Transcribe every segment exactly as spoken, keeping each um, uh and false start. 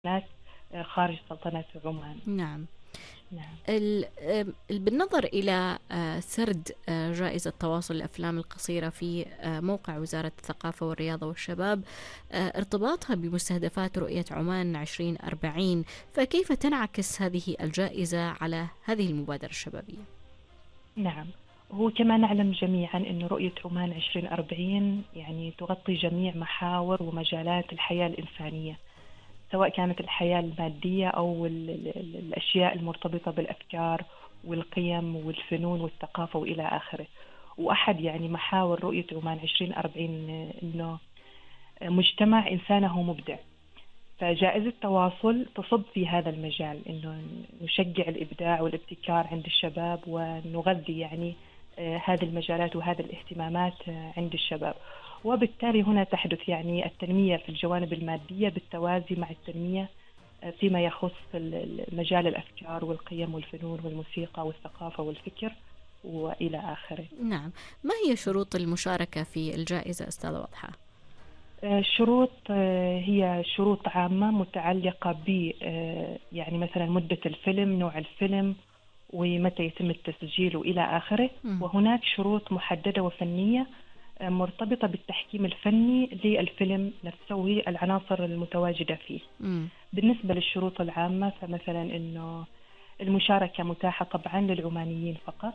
خارج سلطنة عمان. نعم. نعم. ال- ال- بالنظر إلى آه، سرد آه، جائزة تواصل الأفلام القصيرة في آه، موقع وزارة الثقافة والرياضة والشباب، آه، ارتباطها بمستهدفات رؤية عمان عشرين أربعين، فكيف تنعكس هذه الجائزة على هذه المبادرة الشبابية؟ نعم، هو كما نعلم جميعا أن رؤية عمان عشرين أربعين يعني تغطي جميع محاور ومجالات الحياة الإنسانية، سواء كانت الحياة المادية أو ال ال الأشياء المرتبطة بالأفكار والقيم والفنون والثقافة وإلى آخره. وأحد يعني محاور رؤية عمان عشرين أربعين أنه مجتمع إنسانه مبدع، فجائزة تواصل تصب في هذا المجال، أنه نشجع الإبداع والابتكار عند الشباب ونغذي يعني آه، هذه المجالات وهذه الاهتمامات آه، عند الشباب. وبالتالي هنا تحدث يعني التنمية في الجوانب المادية بالتوازي مع التنمية آه، فيما يخص ال- مجال الأفكار والقيم والفنون والموسيقى والثقافة والفكر وإلى آخره. نعم. ما هي شروط المشاركة في الجائزة أستاذة واضحة؟ الشروط آه، هي شروط عامة متعلقة ب آه، يعني مثلا مدة الفيلم، نوع الفيلم، ومتى يتم التسجيل وإلى آخره. مم. وهناك شروط محددة وفنية آه، مرتبطة بالتحكيم الفني للفيلم نفسه والعناصر المتواجدة فيه. مم. بالنسبة للشروط العامة فمثلا أنه المشاركة متاحة طبعا للعمانيين فقط،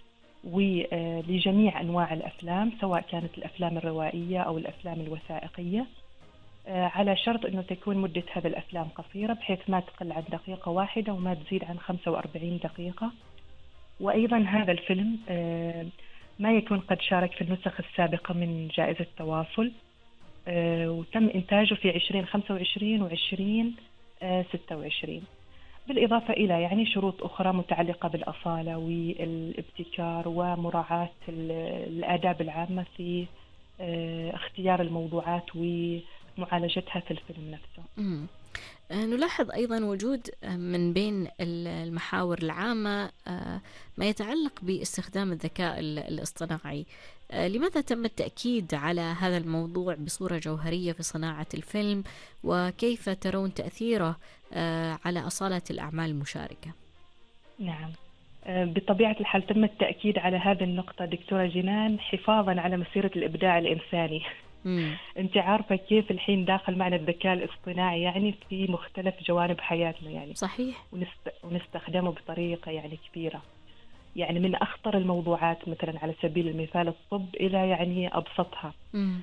ولجميع أنواع الأفلام سواء كانت الأفلام الروائية أو الأفلام الوثائقية، آه، على شرط أنه تكون مدة هذه الأفلام قصيرة بحيث ما تقل عن دقيقة واحدة وما تزيد عن خمسة وأربعين دقيقة. وأيضا هذا الفيلم آه، ما يكون قد شارك في النسخ السابقة من جائزة تواصل، آه، وتم إنتاجه في عشرين خمسة وعشرين وعشرين ستة وعشرين، بالإضافة إلى يعني شروط أخرى متعلقة بالأصالة والابتكار ومراعاة ال- الآداب العامة في آه، اختيار الموضوعات ومعالجتها في الفيلم نفسه. مم. آه، نلاحظ أيضا وجود آه، من بين ال- المحاور العامة آه، ما يتعلق باستخدام الذكاء ال- الاصطناعي. آه، لماذا تم التأكيد على هذا الموضوع بصورة جوهرية في صناعة الفيلم، وكيف ترون تأثيره آه، على أصالة الأعمال المشاركة؟ نعم، آه، بطبيعة الحال تم التأكيد على هذه النقطة دكتورة جنان حفاظا على مسيرة الإبداع الإنساني. مم. أنت عارفة كيف الحين داخل معنا الذكاء الاصطناعي يعني في مختلف جوانب حياتنا يعني، صحيح. ونست... ونستخدمه بطريقة يعني كبيرة، يعني من أخطر الموضوعات مثلا على سبيل المثال الطب إلى يعني أبسطها. مم.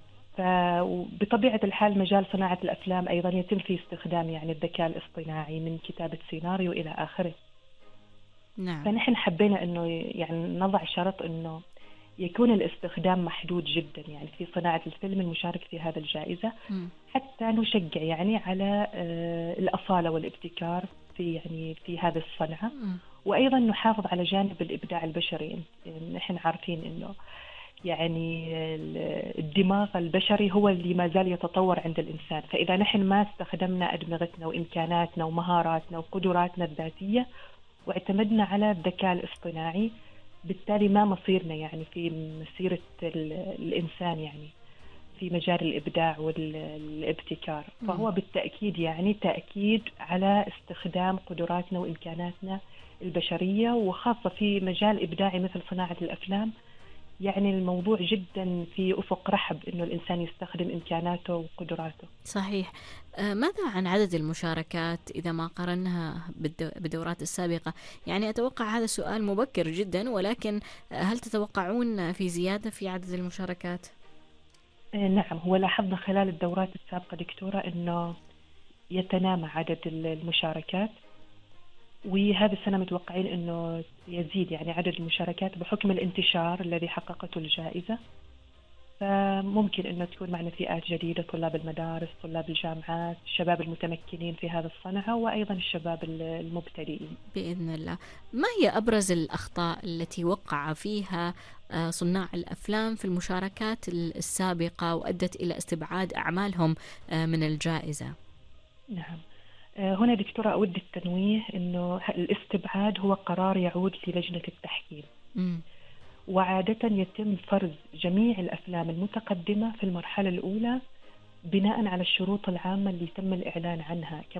فبطبيعة الحال مجال صناعة الأفلام أيضا يتم فيه استخدام يعني الذكاء الاصطناعي من كتابة سيناريو إلى آخره. نعم. فنحن حبينا أنه يعني نضع شرط أنه يكون الاستخدام محدود جدا يعني في صناعة الفيلم المشارك في هذا الجائزة، مم. حتى نشجع يعني على آه، الأصالة والابتكار في يعني في هذه الصنعة، مم. وأيضا نحافظ على جانب الإبداع البشري. نحن عارفين أنه يعني الدماغ البشري هو اللي ما زال يتطور عند الإنسان، فإذا نحن ما استخدمنا أدمغتنا وإمكاناتنا ومهاراتنا وقدراتنا الذاتية واعتمدنا على الذكاء الاصطناعي، بالتالي ما مصيرنا يعني في مسيرة الإنسان يعني في مجال الإبداع والابتكار. مم. فهو بالتأكيد يعني تأكيد على استخدام قدراتنا وإمكاناتنا البشرية، وخاصة في مجال إبداعي مثل صناعة الأفلام. يعني الموضوع جدا في أفق رحب إنه الإنسان يستخدم إمكاناته وقدراته. صحيح. آه، ماذا عن عدد المشاركات إذا ما قارنها بالدو- بالدورات السابقة؟ يعني أتوقع هذا سؤال مبكر جدا، ولكن آه، هل تتوقعون في زيادة في عدد المشاركات؟ آه، نعم، هو لاحظنا خلال الدورات السابقة دكتورة إنه يتنامى عدد المشاركات، وهذه السنة متوقعين إنه يزيد يعني عدد المشاركات بحكم الانتشار الذي حققته الجائزة. فممكن أنه تكون معنا فئات جديدة، طلاب المدارس، طلاب الجامعات، الشباب المتمكنين في هذا الصنعة، وأيضا الشباب المبتدئين. بإذن الله. ما هي أبرز الأخطاء التي وقع فيها آه، صناع الأفلام في المشاركات السابقة وأدت إلى استبعاد أعمالهم آه، من الجائزة؟ نعم، آه، هنا دكتورة أود التنويه أنه الاستبعاد هو قرار يعود للجنة التحكيم، مم. وعادة يتم فرز جميع الأفلام المتقدمة في المرحلة الأولى بناء على الشروط العامة اللي تم الإعلان عنها.